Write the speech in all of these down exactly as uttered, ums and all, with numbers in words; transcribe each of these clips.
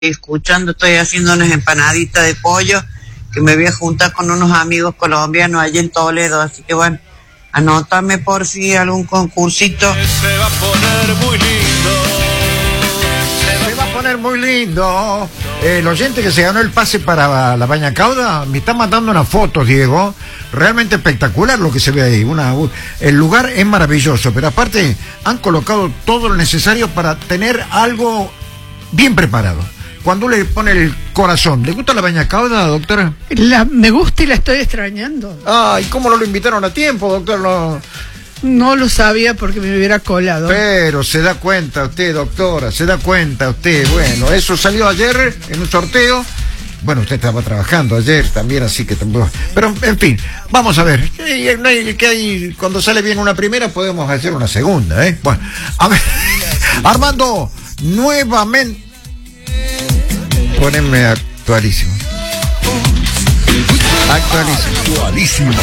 escuchando, estoy haciendo unas empanaditas de pollo que me voy a juntar con unos amigos colombianos allá en Toledo, así que bueno, anótame por si algún concursito. Se va a poner muy lindo. Se va a poner muy lindo. El oyente que se ganó el pase para la Baña Cauda me está mandando unas fotos, Diego. Realmente espectacular lo que se ve ahí. Una, el lugar es maravilloso, pero aparte han colocado todo lo necesario para tener algo bien preparado. Cuando le pone el corazón, ¿le gusta la Baña Cauda, doctora? La, me gusta y la estoy extrañando. Ay, ¿cómo no lo invitaron a tiempo, doctor? No, no lo sabía porque me hubiera colado. Pero se da cuenta usted, doctora, se da cuenta usted. Bueno, eso salió ayer en un sorteo. Bueno, usted estaba trabajando ayer también, así que tampoco. Pero, en fin, vamos a ver. Que hay, cuando sale bien una primera, podemos hacer una segunda, ¿eh? Bueno, a ver. Armando, nuevamente. Poneme actualísimo. Actualísimo. Actualísimo.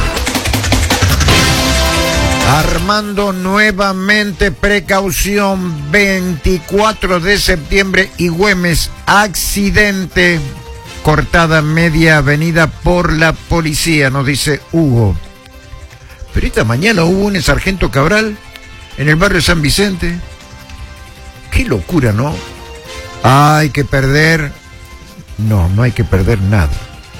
Armando, nuevamente precaución, veinticuatro de septiembre y Güemes, accidente, cortada media avenida por la policía, nos dice Hugo. Pero esta mañana hubo un en Sargento Cabral, en el barrio San Vicente. Qué locura, ¿no? Hay que perder, no, no hay que perder nada.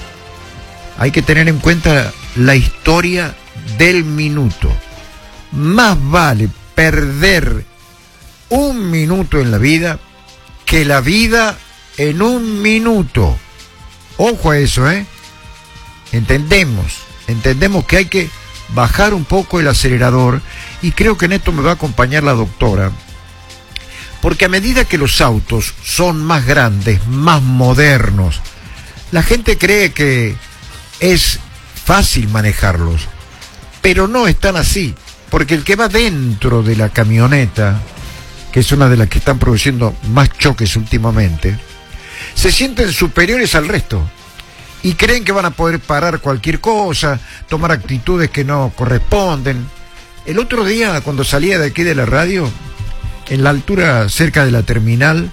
Hay que tener en cuenta la historia del minuto. Más vale perder un minuto en la vida que la vida en un minuto. Ojo a eso, ¿eh? Entendemos, entendemos que hay que bajar un poco el acelerador y creo que en esto me va a acompañar la doctora. Porque a medida que los autos son más grandes, más modernos, la gente cree que es fácil manejarlos, pero no están así, porque el que va dentro de la camioneta, que es una de las que están produciendo más choques últimamente, se sienten superiores al resto y creen que van a poder parar cualquier cosa, tomar actitudes que no corresponden. El otro día, cuando salía de aquí de la radio, en la altura cerca de la terminal,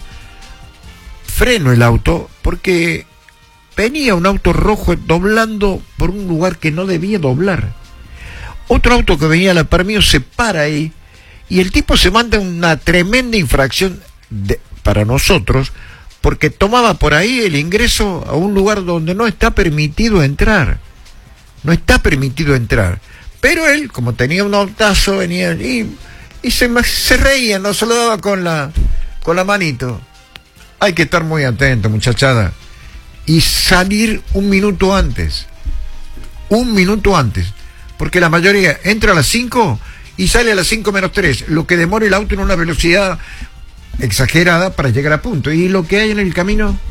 freno el auto porque venía un auto rojo doblando por un lugar que no debía doblar. Otro auto que venía a la par mío se para ahí y el tipo se manda una tremenda infracción de, para nosotros porque tomaba por ahí el ingreso a un lugar donde no está permitido entrar. No está permitido entrar. Pero él, como tenía un autazo, venía y... Y se, se reía, no se lo daba con la, con la manito. Hay que estar muy atento, muchachada. Y salir un minuto antes. Un minuto antes. Porque la mayoría entra a las cinco y sale a las cinco menos tres. Lo que demora el auto en una velocidad exagerada para llegar a punto. Y lo que hay en el camino,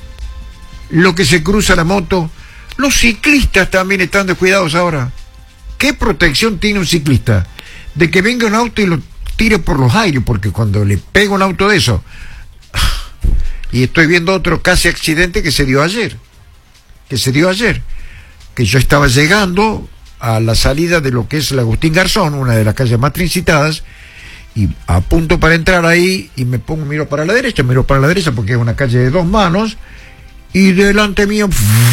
lo que se cruza la moto. Los ciclistas también están descuidados ahora. ¿Qué protección tiene un ciclista? De que venga un auto y lo tire por los aires, porque cuando le pega un auto de eso, y estoy viendo otro casi accidente que se dio ayer, que se dio ayer, que yo estaba llegando a la salida de lo que es la Agustín Garzón, una de las calles más transitadas, y a punto para entrar ahí, y me pongo, miro para la derecha, miro para la derecha porque es una calle de dos manos, y delante mío,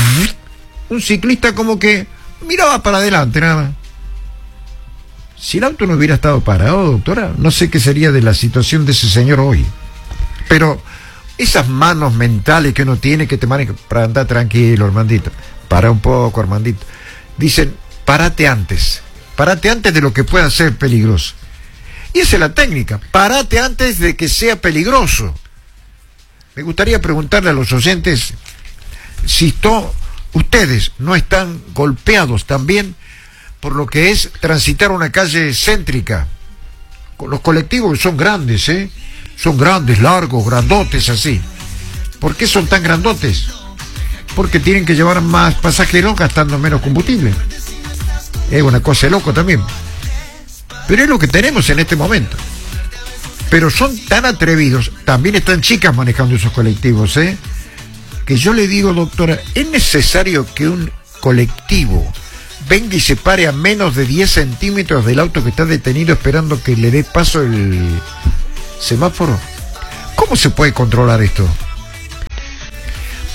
un ciclista como que miraba para adelante nada más. Si el auto no hubiera estado parado, doctora, no sé qué sería de la situación de ese señor hoy. Pero esas manos mentales que uno tiene que te manejan para andar tranquilo, Armandito. Para un poco, Armandito. Dicen, párate antes. Párate antes de lo que pueda ser peligroso. Y esa es la técnica. Párate antes de que sea peligroso. Me gustaría preguntarle a los oyentes si to, ustedes no están golpeados también por lo que es transitar una calle céntrica. Los colectivos son grandes, ¿eh? Son grandes, largos, grandotes, así. ¿Por qué son tan grandotes? Porque tienen que llevar más pasajeros gastando menos combustible. Es una cosa de loco también. Pero es lo que tenemos en este momento. Pero son tan atrevidos, también están chicas manejando esos colectivos, ¿eh? Que yo le digo, doctora, ¿es necesario que un colectivo venga y se pare a menos de diez centímetros del auto que está detenido esperando que le dé paso el semáforo? ¿Cómo se puede controlar esto?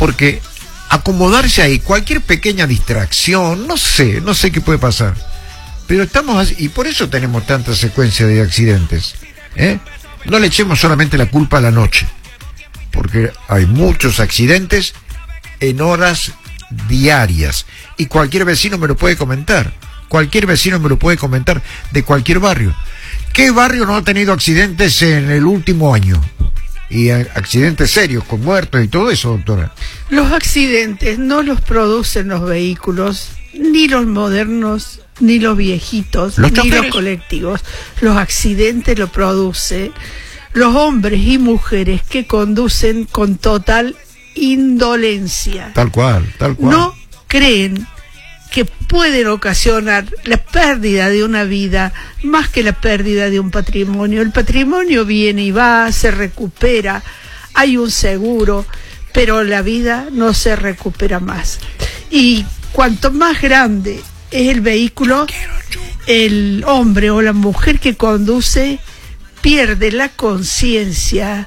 porque acomodarse ahí, cualquier pequeña distracción, no sé, no sé qué puede pasar. Pero estamos así, y por eso tenemos tanta secuencia de accidentes, ¿eh? No le echemos solamente la culpa a la noche, porque hay muchos accidentes en horas diarias, y cualquier vecino me lo puede comentar, cualquier vecino me lo puede comentar, de cualquier barrio. ¿Qué barrio no ha tenido accidentes en el último año? Y accidentes serios, con muertos y todo eso, doctora. Los accidentes no los producen los vehículos, ni los modernos, ni los viejitos, ¿Los ni choferes? los colectivos. Los accidentes los producen los hombres y mujeres que conducen con total indolencia. Tal cual, tal cual. No creen que pueden ocasionar la pérdida de una vida más que la pérdida de un patrimonio. El patrimonio viene y va, se recupera, hay un seguro, pero la vida no se recupera más. Y cuanto más grande es el vehículo, el hombre o la mujer que conduce pierde la conciencia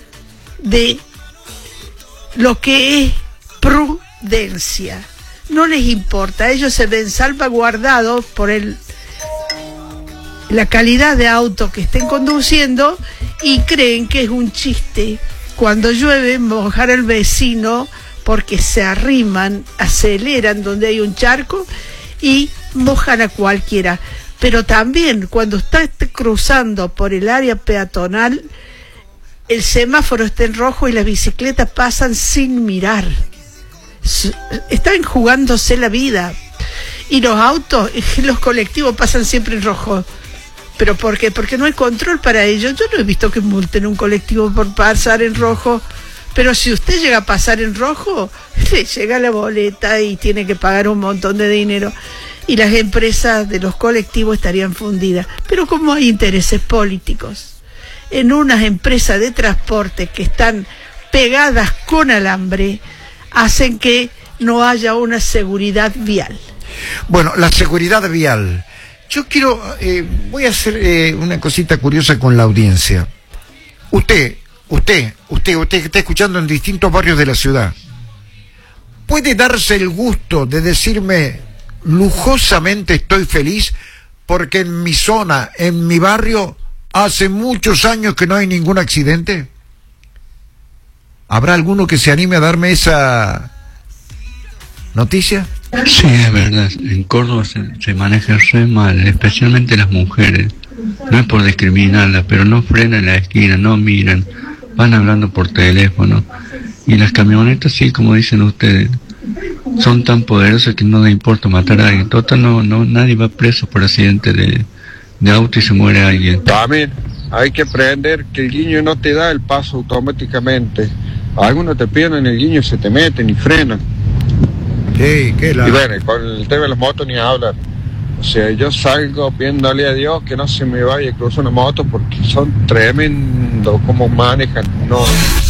de lo que es prudencia. No les importa, ellos se ven salvaguardados por el la calidad de auto que estén conduciendo y creen que es un chiste cuando llueve mojar al vecino porque se arriman, aceleran donde hay un charco y mojan a cualquiera. Pero también cuando está cruzando por el área peatonal, el semáforo está en rojo y las bicicletas pasan sin mirar. Están jugándose la vida. Y los autos, los colectivos pasan siempre en rojo. ¿Pero por qué? Porque no hay control para ellos. Yo no he visto que multen un colectivo por pasar en rojo. Pero si usted llega a pasar en rojo, le llega la boleta y tiene que pagar un montón de dinero. Y las empresas de los colectivos estarían fundidas. Pero como hay intereses políticos en unas empresas de transporte que están pegadas con alambre, hacen que no haya una seguridad vial. Bueno, la seguridad vial. Yo quiero, eh, voy a hacer eh, una cosita curiosa con la audiencia. Usted, usted, usted, usted que está escuchando en distintos barrios de la ciudad, ¿puede darse el gusto de decirme lujosamente estoy feliz porque en mi zona, en mi barrio, hace muchos años que no hay ningún accidente? ¿Habrá alguno que se anime a darme esa noticia? Sí, es verdad. En Córdoba se, se maneja re mal, especialmente las mujeres. No es por discriminarlas, pero no frenan en la esquina, no miran, van hablando por teléfono. Y las camionetas, sí, como dicen ustedes, son tan poderosas que no le importa matar a alguien. Total, no, no, nadie va preso por accidente de, de auto y se muere alguien. También hay que aprender que el guiño no te da el paso automáticamente. Algunos te piden el guiño y se te meten y frenan. Sí, qué la... Y bueno, con el tema de las motos ni hablar. O sea, yo salgo pidiéndole a Dios que no se me vaya a cruzar una moto porque son tremendos como manejan. No.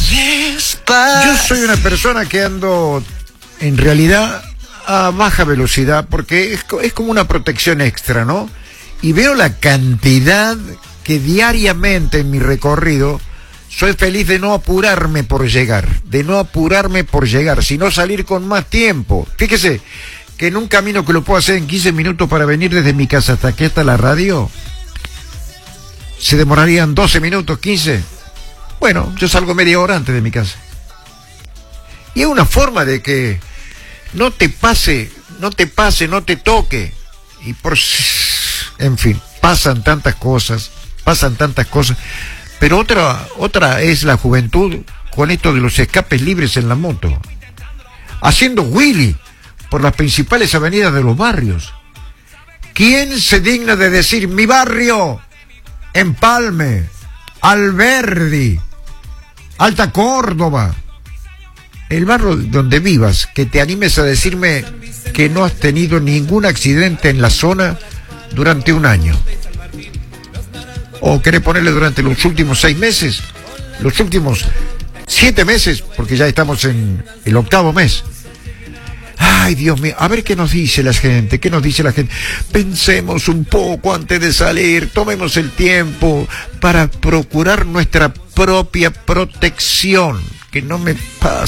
Yo soy una persona que ando en realidad a baja velocidad porque es, es como una protección extra, ¿no? Y veo la cantidad que diariamente en mi recorrido soy feliz de no apurarme por llegar, de no apurarme por llegar, sino salir con más tiempo. Fíjese que en un camino que lo puedo hacer en quince minutos para venir desde mi casa hasta aquí, hasta la radio, se demorarían doce minutos, quince. Bueno, yo salgo media hora antes de mi casa. Y es una forma de que no te pase, no te pase, no te toque. Y por... En fin, pasan tantas cosas, pasan tantas cosas. Pero otra, otra es la juventud con esto de los escapes libres en la moto. Haciendo wheelie por las principales avenidas de los barrios. ¿Quién se digna de decir mi barrio? Empalme, Alberdi, Alta Córdoba, el barrio donde vivas, que te animes a decirme que no has tenido ningún accidente en la zona durante un año. ¿O querés ponerle durante los últimos seis meses? Los últimos siete meses, porque ya estamos en el octavo mes. Ay, Dios mío, a ver qué nos dice la gente, qué nos dice la gente. Pensemos un poco antes de salir, tomemos el tiempo para procurar nuestra propia protección. Que no me pase